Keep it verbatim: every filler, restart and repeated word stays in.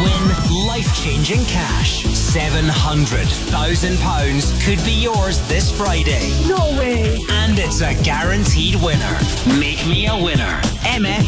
Win life-changing cash. seven hundred thousand pounds could be yours this Friday. No way. And it's a guaranteed winner. Make me a winner. M F